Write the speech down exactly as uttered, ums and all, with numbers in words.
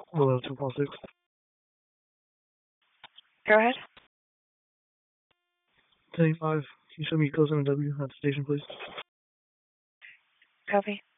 Hello, two four six. Go ahead. ten five. Can you show me close in W at the station, please? Copy.